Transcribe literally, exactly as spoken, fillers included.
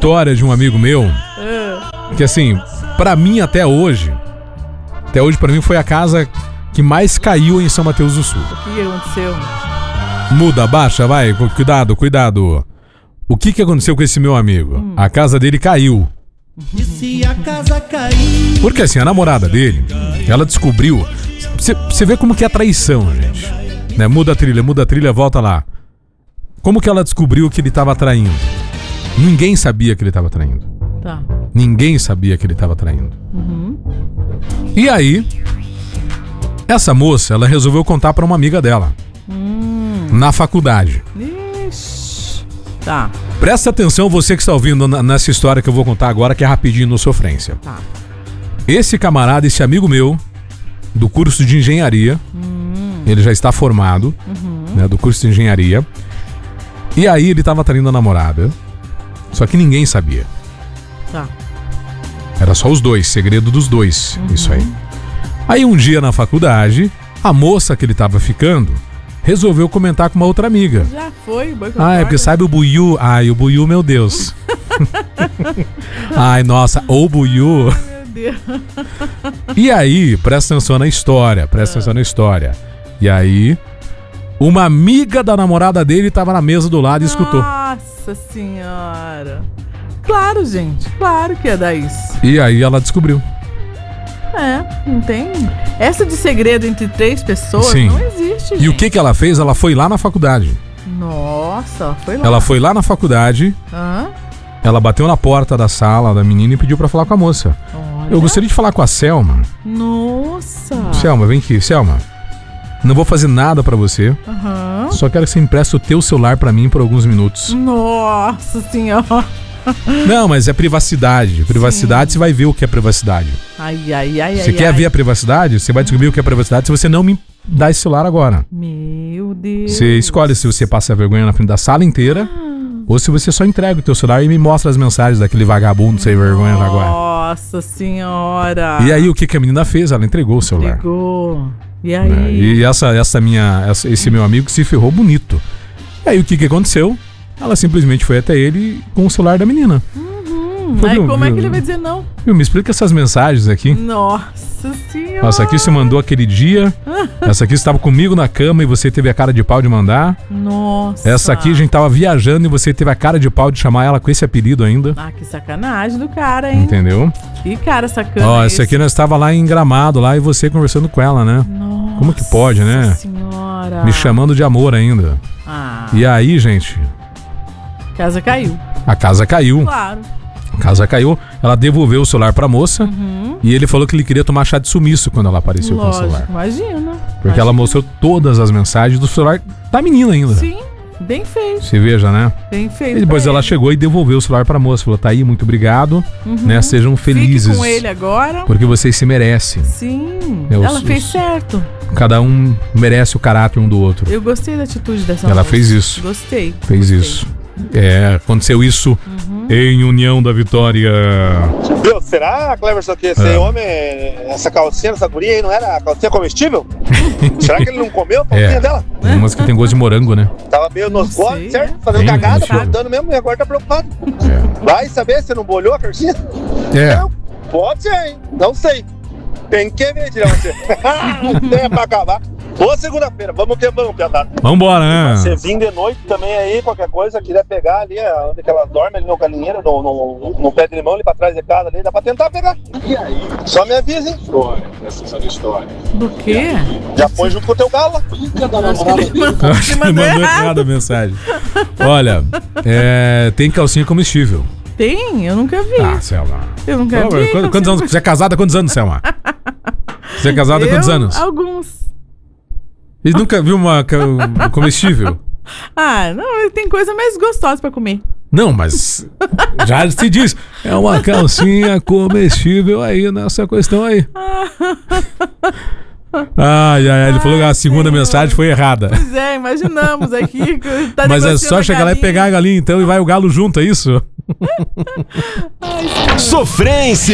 história de um amigo meu, que assim, pra mim até hoje, até hoje pra mim foi a casa que mais caiu em São Mateus do Sul. O que aconteceu? Muda, baixa, vai, cuidado, cuidado. O que que aconteceu com esse meu amigo? Hum. A casa dele caiu. E se a casa cair? Porque assim, a namorada dele, ela descobriu. Você vê como que é traição, gente. Né? Muda a trilha, muda a trilha, volta lá. Como que ela descobriu que ele tava traindo? Ninguém sabia que ele tava traindo. Tá. Ninguém sabia que ele tava traindo. Uhum. E aí, essa moça, ela resolveu contar pra uma amiga dela. Hum. Na faculdade. Ixi. Tá. Presta atenção, você que está ouvindo nessa história que eu vou contar agora, que é rapidinho no Sofrência. Tá. Esse camarada, esse amigo meu, do curso de engenharia, hum. ele já está formado, uhum. né, do curso de engenharia. E aí ele estava traindo a namorada, só que ninguém sabia. Tá. Era só os dois, segredo dos dois, uhum. isso aí. Aí um dia na faculdade, a moça que ele estava ficando resolveu comentar com uma outra amiga. Já foi, Ah, é porque sabe o Buiú? Ai, o Buiú, meu Deus. Ai, nossa, o Buiú. Meu Deus. E aí, presta atenção na história, presta atenção na história. E aí, uma amiga da namorada dele estava na mesa do lado e escutou. Nossa senhora. Claro, gente, claro que ia dar isso. E aí ela descobriu. É, não tem. Essa de segredo entre três pessoas Sim. não existe, gente. E o que que ela fez? Ela foi lá na faculdade. Nossa, ela foi lá. Ela foi lá na faculdade. Hã? Ela bateu na porta da sala da menina e pediu pra falar com a moça. Olha. Eu gostaria de falar com a Selma. Nossa. Selma, vem aqui. Selma, não vou fazer nada pra você. Aham. Só quero que você empreste o teu celular pra mim por alguns minutos. Nossa senhora. Não, mas é privacidade. Privacidade, Sim. Você vai ver o que é privacidade. Ai, ai, ai, Você ai, quer ai. ver a privacidade? Você vai descobrir o que é privacidade se você não me dá esse celular agora. Meu Deus. Você escolhe se você passa vergonha na frente da sala inteira ah. ou se você só entrega o teu celular e me mostra as mensagens daquele vagabundo sem vergonha agora. Nossa senhora. E aí o que, que a menina fez? Ela entregou o celular. Entregou. E aí? E essa, essa minha, essa, esse meu amigo se ferrou bonito. E aí o que, que aconteceu? Ela simplesmente foi até ele com o celular da menina. Uhum. Aí como viu, é que ele vai dizer não? Viu, me explica essas mensagens aqui. Nossa senhora. Essa aqui você mandou aquele dia. Essa aqui você estava comigo na cama e você teve a cara de pau de mandar. Nossa. Essa aqui a gente tava viajando e você teve a cara de pau de chamar ela com esse apelido ainda. Ah, que sacanagem do cara, hein? Entendeu? Que cara sacana. Ó, esse esse aqui nós estava lá em Gramado lá e você conversando com ela, né? Nossa. Como que pode, né? Nossa senhora. Me chamando de amor ainda. Ah. E aí, gente... A casa caiu. A casa caiu. Claro. A casa caiu. Ela devolveu o celular pra moça. Uhum. E ele falou que ele queria tomar chá de sumiço quando ela apareceu Lógico, com o celular. Imagina. Porque imagina. ela mostrou todas as mensagens do celular da menina ainda. Sim, bem feito. Você veja, né? Bem feito. E depois ela ele. chegou e devolveu o celular pra moça. Falou, tá aí, muito obrigado. Uhum. Né? Sejam felizes. Fique com ele agora. Porque vocês se merecem. Sim. É, os, ela fez os... certo. Cada um merece o caráter um do outro. Eu gostei da atitude dessa Ela moça. fez isso. Gostei. Fez gostei. isso. É, aconteceu isso uhum. em União da Vitória. Viu, será, Cleverson, que esse é. homem, essa calcinha, essa guria aí, não era a calcinha comestível? Será que ele não comeu a calcinha é. dela? Tem umas que tem gosto de morango, né? Tava meio nos goles, certo? Né? Fazendo Tem, cagada, tem plantando mesmo, e agora tá preocupado. É. Vai saber se não bolhou a calcinha? É. Não, pode ser, hein? Não sei. Tem que ver, tirar você. Tem pra acabar. Boa segunda-feira, vamos que vamos, piadada. Vambora, né? Você vir de noite também aí, qualquer coisa, quiser pegar ali, onde que ela dorme, ali no galinheiro, no, no, no pé de limão, ali pra trás de casa, ali, dá pra tentar pegar. E aí? Só me avisa, hein? História, essa história. Do quê? Já põe junto com o teu galo lá. Eu acho que ele mandou errado a mensagem. Olha, é, tem calcinha comestível. Tem? Eu nunca vi. Ah, Selma. Eu nunca Pô, vi. Quantos, quantos anos? Você é casada há quantos anos, Selma? Você é casada há quantos Eu, anos? Alguns. E nunca viu uma um comestível? Ah, não, tem coisa mais gostosa pra comer. Não, mas já se diz, é uma calcinha comestível aí nessa questão aí. Ai, ai, ai, ele falou que a segunda Senhor. mensagem foi errada. Pois é, imaginamos aqui. Que tá mas é só chegar lá e pegar a galinha então e vai o galo junto, é isso? Sofrência!